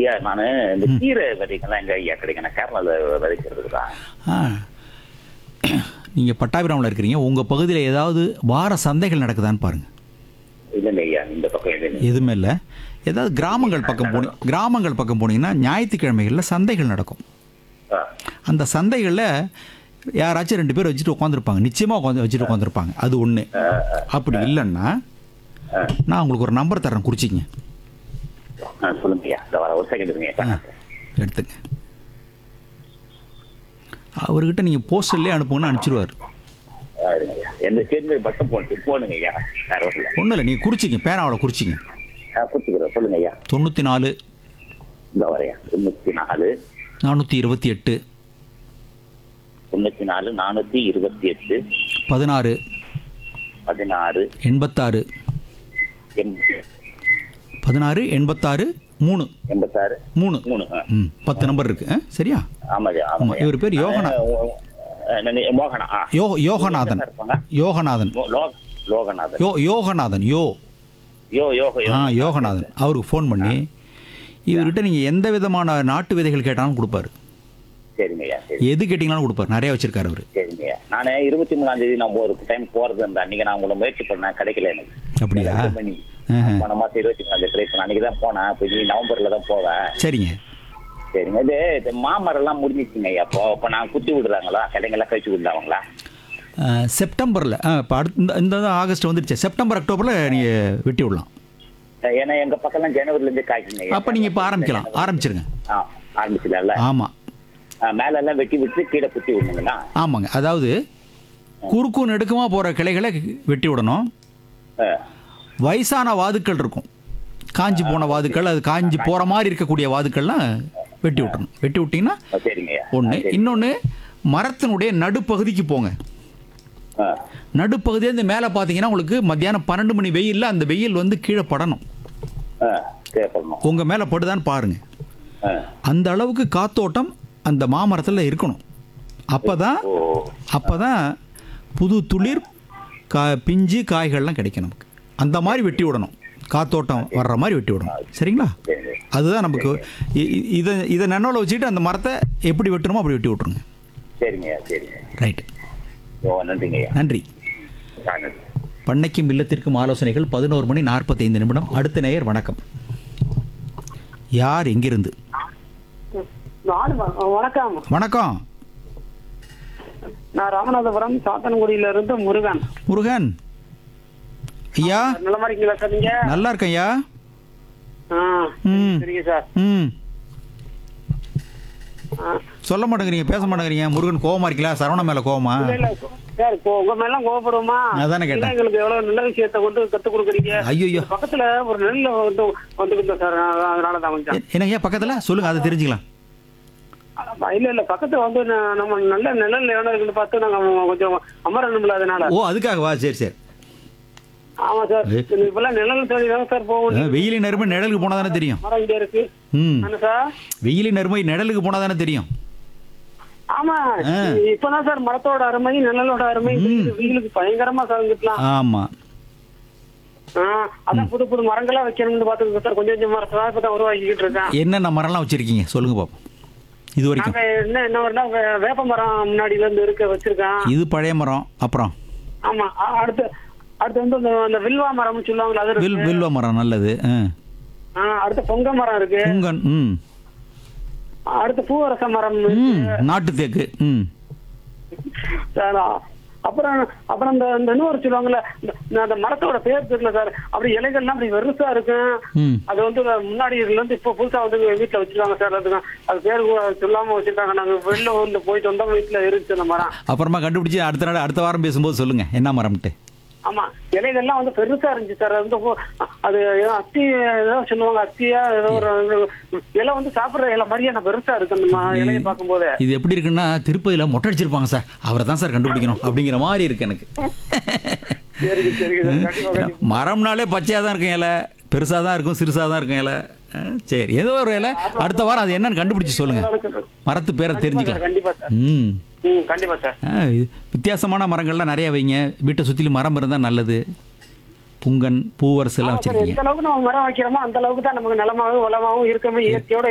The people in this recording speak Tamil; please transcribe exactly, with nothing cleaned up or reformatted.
ஐயா நானு இந்த கீரை விதைக்கெல்லாம் எங்க ஐயா கிடைக்கும்? நான் கேரளால விதைக்கிறதுக்கு தான். ஆ நீங்கள் பட்டாபிராமில் இருக்கிறீங்க, உங்கள் பகுதியில் ஏதாவது வார சந்தைகள் நடக்குதான்னு பாருங்கள். இல்லைங்க ஐயா, இந்த பக்கம் இல்லைங்க. எதுவுமே இல்லை. ஏதாவது கிராமங்கள் பக்கம் போனி கிராமங்கள் பக்கம் போனீங்கன்னா ஞாயிற்றுக்கிழமைகளில் சந்தைகள் நடக்கும். ஆ, அந்த சந்தைகளில் யாராச்சும் ரெண்டு பேர் வச்சுட்டு உட்காந்துருப்பாங்க, நிச்சயமாக உட்காந்து வச்சுட்டு உட்காந்துருப்பாங்க. அது ஒன்று. அப்படி இல்லைன்னா நான் உங்களுக்கு ஒரு நம்பர் தரேன், குறிச்சிங்க. ஆ, சொல்லுங்க ஐயா. இந்த வர ஒரு செகண்ட் இருங்க. எடுத்துங்க. அவர்கிட்ட நீங்கள் போஸ்டர்லேயே அனுப்புங்கன்னு அனுப்பிச்சிடுவார். ஆ, இருங்க ஐயா. எந்த சேர்ந்து பட்டம் போட்டு போடுங்க ஐயா. வேற ஒன்றும் இல்லை. ஒன்றும் இல்லை, நீங்கள் குறிச்சிங்க, பேனாவோட குறிச்சிங்க. ஆ, கொடுத்துக்கிறேன். சொல்லுங்க ஐயா. தொண்ணூற்றி நாலு இந்த வரையா தொண்ணூற்றி நாலு நானூற்றி இருபத்தி எட்டு தொண்ணூற்றி நாலு நானூற்றி இருபத்தி எட்டு பதினாறு பதினாறு எண்பத்தாறு எண்பத்தி பதினாறு எண்பத்தாறு மூணு எண்பத்தாறு மூணு மூணு. ஆ, ம் பத்து நம்பர் இருக்கு. ஆ, சரியா? ஆமாய்யா ஆமாம். ஆமாம். இவர் பேர் யோகனா மோகனா. ஆ, யோ யோகநாதன் இருப்பாங்க. Yoganathan low- low- Loganathan. யோ யோகநாதன் யோ யோ யோக ஆ யோகநாதன். அவருக்கு ஃபோன் பண்ணி இவர்கிட்ட நீங்கள் எந்த விதமான நாட்டு விதைகள் கேட்டாலும் கொடுப்பாரு. சரிங்கய்யா. சரி எது கேட்டிங்கனாலும் கொடுப்பாரு. நிறைய வச்சிருக்காரு அவர். சரிங்கய்யா. நானே இருபத்தி மூணாம் தேதி நான் ஒரு டைம் போறது இருந்தா அன்னைக்கு நான் உங்களை முயற்சி பண்ணேன், கிடைக்கல எனக்கு. அப்படியா? ரெண்டு மணி. போன மாசம் இருபத்தி மூணாம் தேதி ட்ரை பண்ண அன்னைக்கு தான் போனேன். இப்போ நீ நவம்பர்ல தான் போவேன். சரிங்க. சரிங்க. இது இது மாமரம் எல்லாம் முடிஞ்சிச்சுங்க ஐயா. அப்போ இப்போ நான் குத்தி விடுறாங்களா? கடைங்கெல்லாம் கழிச்சு விடுறாங்களா? ஆ, செப்டம்பரில் ஆ இப்போ அடுத்த இந்த இந்த ஆகஸ்ட் வந்துடுச்சு. செப்டம்பர் அக்டோபரில் நீங்கள் வெட்டி விடலாம். ஏன்னா எங்க பக்கம்லாம் ஜனவரில இருந்து காய்ச்சுங்க. அப்போ நீங்கள் இப்போ ஆரம்பிக்கலாம், ஆரம்பிச்சிருங்க. ஆ, ஆரம்பிச்சுல. ஆமாம் மேல எல்லாம் வெட்டி விட்டு கீழே குத்தி விடணுங்களா? ஆமாங்க. அதாவது குறுக்கு நெடுக்கமாக போகிற கிளைகளை வெட்டி விடணும். ஆ, வயசான வாதுக்கள் இருக்கும், காஞ்சி போன வாதுக்கள், அது காஞ்சி போகிற மாதிரி இருக்கக்கூடிய வாதுக்கள்லாம் வெட்டி விட்டணும். வெட்டி விட்டிங்கன்னா சரிங்கய்யா. ஒன்று. இன்னொன்று, மரத்தினுடைய நடுப்பகுதிக்கு போங்க. ஆ, நடுப்பகுதியிலேருந்து மேலே பார்த்தீங்கன்னா உங்களுக்கு மத்தியானம் பன்னெண்டு மணி வெயிலில் அந்த வெயில் வந்து கீழே படணும். ஆ, தேவைப்படணும். உங்கள் மேலே படுதான்னு பாருங்கள். ஆ, அந்த அளவுக்கு காத்தோட்டம் அந்த மாமரத்தில் இருக்கணும். அப்போ தான் ஓ, அப்போ தான் புது துளிர் கா பிஞ்சு காய்கள்லாம் கிடைக்கும் நமக்கு. அந்த மாதிரி வெட்டி விடணும், காத்தோட்டம் வர்ற மாதிரி வெட்டி விடணும். சரிங்களா? சரிங்க. அதுதான் நமக்கு. இ- இ- இதை இதை நன்னோல வச்சுக்கிட்டு அந்த மரத்தை எப்படி வெட்டணுமோ அப்படி வெட்டி விட்ருங்க. சரிங்கய்யா. சரிங்க. ரைட்டு. ஓ, நன்றிங்கய்யா. நன்றி. ஆ, நன்றி. பண்ணைக்கும் இல்லத்திற்கும் ஆலோசனைகள் பதினோரு மணி நாற்பத்தைந்து நிமிடம். அடுத்த நேயர் வணக்கம். யார் எங்கிருந்து? வணக்கம். வணக்கம். நான் ராமநாதபுரம் சாத்தன்குடியில இருந்து முருகன். முருகன் ஐயா, நல்லமா இருக்கீங்களா சார் நீங்க? நல்லா இருக்கேன் ஐயா. ஆ, ம் சரிங்க சார். ம் ஆ, சொல்ல மாட்டேங்கிறீங்க, பேச மாட்டேங்கிறீங்க. முருகன் கோவமா இருக்கீங்களா? சரவண மேல கோவமா? இல்ல இல்ல சார், இப்போ உங்க மேல கோபப்படுவோமா? அதானே கேட்டேன். இல்ல, எங்களுக்கு எவ்வளவு நல்ல விஷயத்தை கொண்டு கத்து கொடுக்குறீங்க. ஐயோ, பக்கத்துல ஒரு நெல்ல வந்து வந்துருந்தோம் சார், அதனால தான் கொஞ்சம். என்ன ஐயா பக்கத்துல சொல்லுங்க, அதை தெரிஞ்சுக்கலாம். இல்ல இல்ல பக்கத்துல வந்து ந- நம்ம நல்ல நிழல் இடம் இருக்குன்னு பார்த்து நாங்க கொஞ்சம் அமரணும்ல, அதனால. ஓ, அதுக்காகவா? சரி சரி. ஆமா சார், இப்பெல்லாம் நிழல் தேடி தான் சார் போகணும். வெயிலின் அருமை நிழலுக்கு போனா தானே தெரியும். மரம் இங்க இருக்கு. ம் என்ன சார்? வெயிலின் அருமை நிழலுக்கு போனா தானே தெரியும். ஆமா, இப்பதான் சார் மரத்தோட அருமை நிழலோட அருமை வெயிலுக்கு பயங்கரமா சார்ந்துக்கலாம். ஆமா. அதான் புது புது மரங்களா வைக்கணும்னு பாத்துக்கிட்டு சார், கொஞ்சம் கொஞ்சம் மரத்தை இப்பதான் உருவாக்கிட்டு இருக்கேன். என்னென்ன மரம்லாம் வச்சிருக்கீங்க சொல்லுங்க பாப்போம். இது வரைக்கும் நாங்க என்ன என்ன வரலாம், வேப்ப மரம் முன்னாடில இருந்து இருக்க வச்சிருக்கேன். இது பழைய மரம். அப்புறம் ஆமா, அ- அடுத்து அடுத்து வந்து அந்த- அந்த வில்வா மரம்னு சொல்லுவாங்களா, அது வில் இருக்கு. வில்வ மரம் நல்லது. ஆ. ஆ, அடுத்து பொங்க மரம் இருக்கு. பூங்கன். ம் அடுத்து பூவரச மரம் ம் இருக்கு. நாட்டு தேக்கு. ம் சார், அப்புறம் அப்புறம் இந்த இந்த இன்னொரு சொல்லுவாங்கல்ல, இந்த- அந்த மரத்தோட பேர் தெரியல சார். அப்படி இலைகள்லாம் அப்படி வெறுசா இருக்கும். ம் அது வந்து முன்னாடி இதுல இருந்து இப்ப புதுசா வந்து வீட்டுல வச்சிருக்காங்க சார். அதுக்கு அது பேரு கூட சொல்லாம வச்சிருக்காங்க. நாங்க வெளில வந்து போயிட்டு வந்தோம், வீட்டுல இருந்துச்சு அந்த மரம். அப்புறமா கண்டுபிடிச்சி அடுத்த நாள் அடுத்த வாரம் பேசும்போது சொல்லுங்க என்ன மரம்ட்டு. ஆமா, இலைகள்லாம் வந்து பெருசா இருந்துச்சு சார். அது வந்து போ- அது ஏதோ அத்தி ஏதோ சொல்லுவாங்க, அத்தியா ஏதோ ஒரு இலை வந்து சாப்பிடுற இலை மாதிரியே நான் பெருசா இருக்கு அந்த ம- இலையை பார்க்கும் போது. இது எப்படி இருக்குன்னா, திருப்பதியில் மொட்டை அடிச்சிருப்பாங்க சார், அவரை தான் சார் கண்டுபிடிக்கணும் அப்படிங்கிற மாதிரி இருக்கு எனக்கு. சரிங்க சரிங்க சார், கண்டிப்பா கண்டிப்பா. மரம்னாலே பச்சையாக தான் இருக்கும் இலை, பெருசாக தான் இருக்கும், சிறுசாக தான் இருக்கும் இலை. ஆ, சரி, ஏதோ ஒரு இலை. அடுத்த வாரம் அது என்னன்னு கண்டுபிடிச்சு சொல்லுங்க, மரத்து பேரை தெரிஞ்சுக்கலாம். கண்டிப்பா சார். ம் ம், கண்டிப்பா சார். ஆ, இது வித்தியாசமான மரங்கள்லாம் நிறைய வைங்க. வீட்டை சுற்றிலும் மரம் இருந்தால் நல்லது. புங்கன், பூவரசு எல்லாம் ஆமா சார், வச்சிருக்கீங்க. எந்த அளவுக்கு நம்ம மரம் வைக்கிறோமோ அந்த அளவுக்கு தான் நமக்கு நிலமாவும் வளமாவும் இருக்கமே, இயற்கையோட